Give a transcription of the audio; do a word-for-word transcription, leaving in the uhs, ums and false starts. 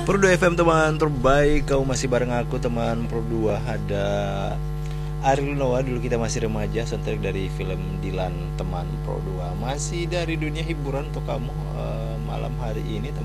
Pro dua F M teman terbaik. Kau masih bareng aku teman Pro dua. Ada Ariel Noah, dulu kita masih remaja, soundtrack dari film Dilan teman Pro dua. Masih dari dunia hiburan untuk kamu uh, malam hari ini teman.